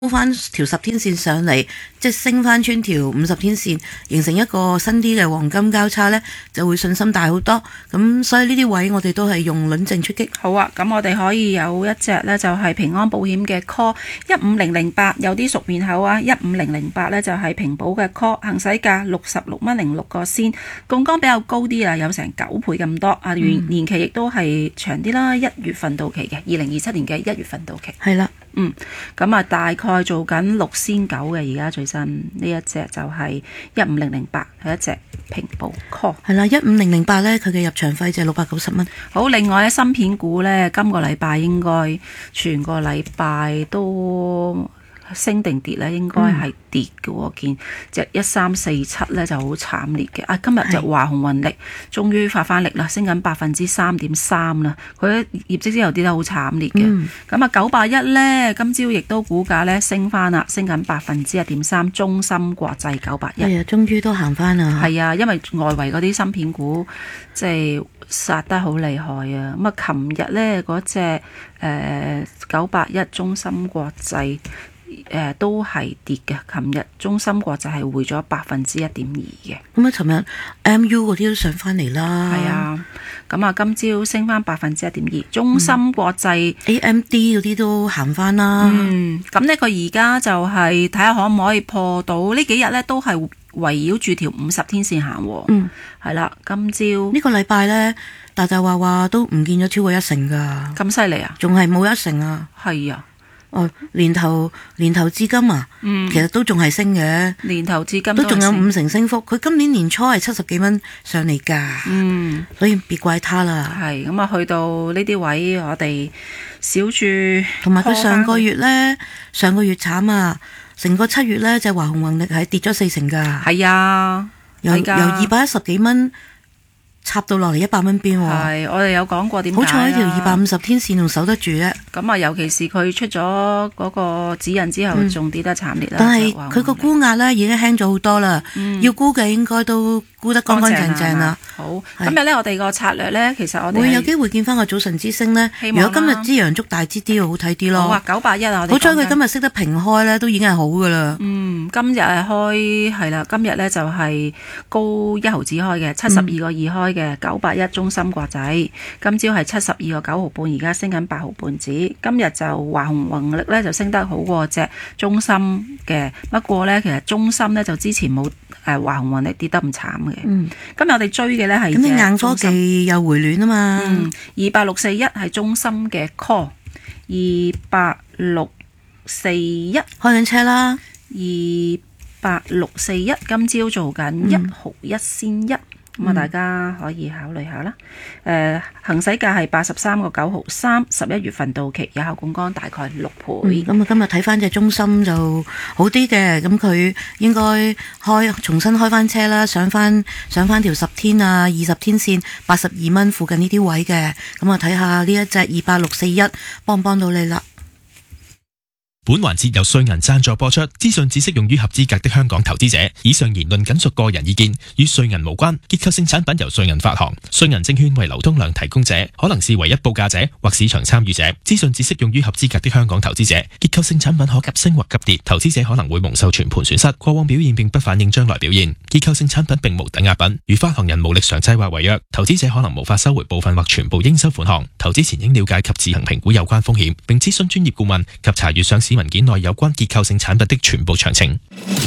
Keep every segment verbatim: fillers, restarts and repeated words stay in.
翻條十天線上嚟，即係升翻穿條五十天線，形成一個新啲嘅黃金交叉呢，就會信心大好多。咁所以呢啲位我哋都係用輪證出擊。 好啊，咁我哋可以有一隻呢，就係平安保險嘅 call 一五零零八，有啲熟面口啊，一五零零八呢，就係平保嘅 call， 行使價六十六蚊零六個先，槓桿比較高啲啊，有成九倍咁多啊，年年期亦都係長啲啦，一月份到期嘅，二零二七年嘅一月份到期。 係啦。 嗯，咁啊大概做緊六仙九嘅，而家最新呢一隻就係一五零零八，係一隻平保 call。 係啦，一五零零八呢，佢嘅入場費就係六百九十蚊。 好，另外咧芯片股呢，今個禮拜應該全個禮拜都升定跌咧，應該係跌嘅喎。見隻一三四七咧就好慘烈嘅。啊，今日就華虹運力終於發翻力啦，升緊百分之三點三啦。佢業績之後跌得好慘烈嘅。咁啊九八一咧，今朝亦都股價咧升翻啦，升緊百分之一點三。中芯國際九八一， 係啊，終於都行翻啦。 係啊，因為外圍嗰啲芯片股即係殺得好厲害啊。咁啊，琴日咧嗰隻誒九八一中芯國際。誒、呃、都係跌嘅，琴日中芯國際係回咗百分之一點二嘅。 咁啊，琴日 M U 嗰啲都上翻嚟啦。 係啊，咁啊，今朝升翻百分之一點二。中芯國際、 嗯、A M D 嗰啲都行翻啦。 嗯，咁呢個而家就係睇下可唔可以破到呢幾日呢，都係圍繞住條五十天線行。 嗯， 係啦，今朝呢個禮拜呢，大大話話都唔見咗超過一成㗎。 咁犀利啊？ 仲係冇一成啊？ 係啊。 哦，年頭年頭至今啊，嗯、其實都仲係升嘅， 年頭至今都仲有五成升幅。佢今年年初係七十幾蚊上嚟㗎，嗯，所以別怪他啦。 係咁啊，去到呢啲位，我哋少住。 同埋佢上個月呢，上個月慘啊，成個七月呢，就華虹運力係跌咗四成㗎。 係啊， 由由二百一十幾蚊。插到落嚟一百蚊邊喎， 係我哋有講過點解， 好彩呢條二百五十天線仲守得住啫。 咁啊，尤其是佢出咗嗰個指引之後，仲、嗯、跌得慘烈啦。 但係佢個沽壓咧已經輕咗好多啦、嗯，要沽嘅應該都沽得乾乾淨淨啦。 好，今日咧我哋個策略咧，其實我哋會有機會見翻個早晨之星咧。如果今日支陽燭大支啲，好睇啲咯。 好啊，九百一啊， 好彩佢今日識得平開咧，都已經係好噶啦。 嗯，今日係開係啦，今日咧就係高一毫子開嘅，七十二個二開嘅九百一中芯國際，今朝係七十二個九毫半，而家升緊八毫半子。今日就華虹運力咧就升得好過隻中芯嘅，不過咧其實中芯咧就之前冇誒華虹運力跌得咁慘嘅。嗯，今日我哋追嘅咧係咁， 啲硬科技又回暖啊嘛。 嗯，二八六四一係中芯嘅 call， 二八六四一開緊車啦， 二八六四一今朝做緊一毫一先一。咁啊，大家可以考慮下啦。誒、呃，行使價係八十三個九毫三，十一月份到期，有效槓桿大概六倍。 咁、嗯、啊，今日睇翻隻中芯就好啲嘅，咁佢應該開重新開翻車啦，上翻上翻條十天啊、二十天線，八十二蚊附近呢啲位嘅。咁啊，睇下呢一隻二八六四一幫唔幫到你啦。 本環節由瑞銀贊助播出，資訊只適用於合資格的香港投資者。以上言論僅屬個人意見，與瑞銀無關。結構性產品由瑞銀發行，瑞銀證券為流通量提供者，可能是唯一報價者或市場參與者。資訊只適用於合資格的香港投資者。結構性產品可急升或急跌，投資者可能會蒙受全盤損失。過往表現並不反映將來表現。結構性產品並無抵押品，如發行人無力償債或違約，投資者可能無法收回部分或全部應收款項。投資前應了解及自行評估有關風險，並諮詢專業顧問及查閱上市文件內有關結構性產品的全部詳情。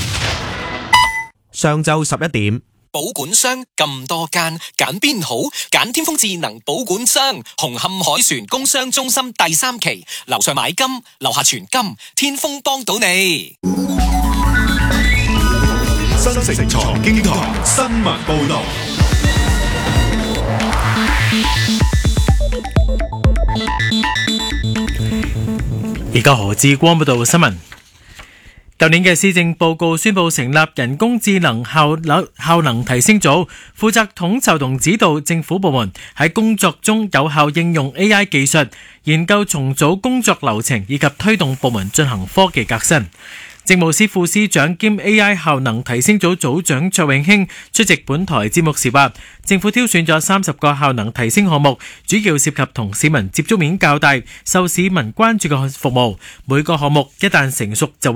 上晝十一點， 保管商咁多間，揀邊好？揀天風智能保管商，紅磡海船工商中心第三期，樓上買金，樓下存金，天風幫到你。 新城財經台新聞報道。 而家何志光報道新聞。舊年嘅施政報告宣布成立人工智能效能效能提升組，負責統籌同指導政府部門喺工作中有效應用 A I 技術，研究重組工作流程以及推動部門進行科技革新。 政務司副司長兼 A I 效能提升組組長卓永興出席本台節目時話，政府挑選咗三十個效能提升項目，主要涉及同市民接觸面較大、受市民關注嘅服務。每個項目一旦成熟就